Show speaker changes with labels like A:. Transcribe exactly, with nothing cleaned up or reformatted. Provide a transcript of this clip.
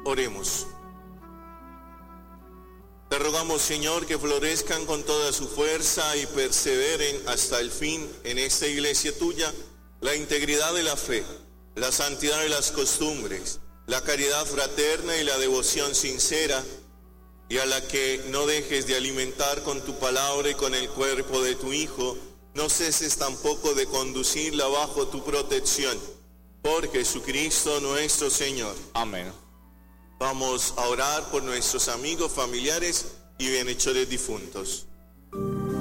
A: Oremos. Te rogamos, Señor, que florezcan con toda su fuerza y perseveren hasta el fin en esta iglesia tuya la integridad de la fe, la santidad de las costumbres, la caridad fraterna y la devoción sincera, y a la que no dejes de alimentar con tu palabra y con el cuerpo de tu Hijo, no ceses tampoco de conducirla bajo tu protección. Por Jesucristo nuestro Señor.
B: Amén.
A: Vamos a orar por nuestros amigos, familiares y bienhechores difuntos.